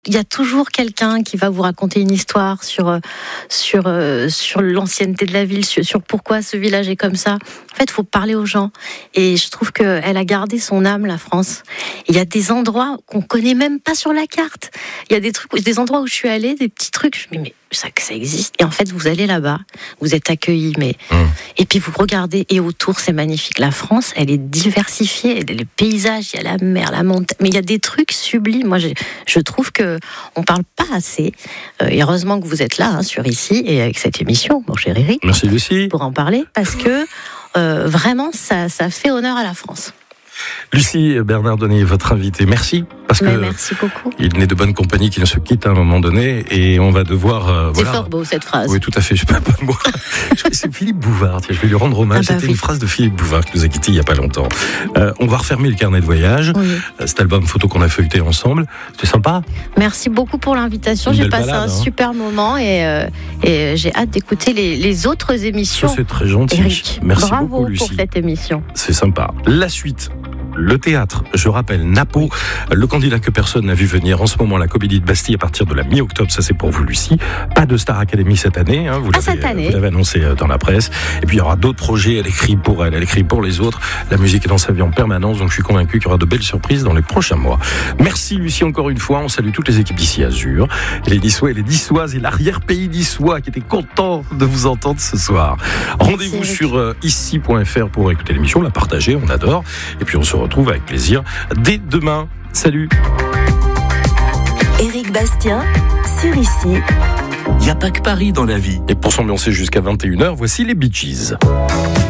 Il y a toujours quelqu'un qui va vous raconter une histoire sur l'ancienneté de la ville, sur pourquoi ce village est comme ça. En fait, il faut parler aux gens. Et je trouve qu'elle a gardé son âme, la France. Il y a des endroits qu'on connaît même pas sur la carte. Il y a des endroits où je suis allée, des petits trucs. Je me dis, mais ça existe. Et en fait, vous allez là-bas, vous êtes accueillis, et puis vous regardez, et autour, c'est magnifique. La France, elle est diversifiée. Les paysages, il y a la mer, la montagne. Mais il y a des trucs sublimes. Moi, je trouve que on parle pas assez. Et heureusement que vous êtes là, sur Ici, et avec cette émission, mon cher Eric. Merci Lucie. Pour en parler, parce que vraiment, ça fait honneur à la France. Lucie Bernardoni, votre invitée. Merci. Parce merci beaucoup. Il n'est de bonne compagnie qui ne se quitte à un moment donné et on va devoir... C'est fort beau cette phrase. Oui, tout à fait. Je peux pas moi. C'est Philippe Bouvard. Tiens, je vais lui rendre hommage. C'était une phrase de Philippe Bouvard qui nous a quittés il n'y a pas longtemps. On va refermer le carnet de voyage. Oui. Cet album photo qu'on a feuilleté ensemble. C'était sympa. Merci beaucoup pour l'invitation. J'ai passé un super moment et j'ai hâte d'écouter les autres émissions. Ça, c'est très gentil. Eric, merci bravo beaucoup, Lucie. pour cette émission. C'est sympa. La suite. Le théâtre, je rappelle, Napo, le candidat que personne n'a vu venir en ce moment, la Comédie de Bastille à partir de la mi-octobre, ça c'est pour vous Lucie. Pas de Star Academy cette année, vous l'avez annoncé dans la presse. Et puis il y aura d'autres projets, elle écrit pour elle écrit pour les autres. La musique est dans sa vie en permanence, donc je suis convaincu qu'il y aura de belles surprises dans les prochains mois. Merci Lucie encore une fois, on salue toutes les équipes d'ici Azur, les Niçois et les Niçoises et l'arrière-pays niçois qui étaient contents de vous entendre ce soir. Rendez-vous sur ici.fr pour écouter l'émission, la partager, on adore. Et puis on se retrouve avec plaisir dès demain. Salut. Éric Bastien sur Ici. Il n'y a pas que Paris dans la vie. Et pour s'ambiancer jusqu'à 21h, voici les Bee Gees.